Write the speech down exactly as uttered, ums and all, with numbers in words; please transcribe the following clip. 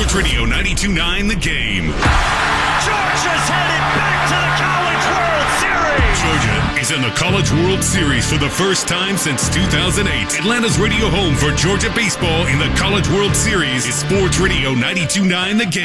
Sports Radio ninety-two point nine The Game. Georgia's headed back to the College World Series. Georgia is in the College World Series for the first time since two thousand eight. Atlanta's radio home for Georgia baseball in the College World Series is Sports Radio ninety-two point nine The Game.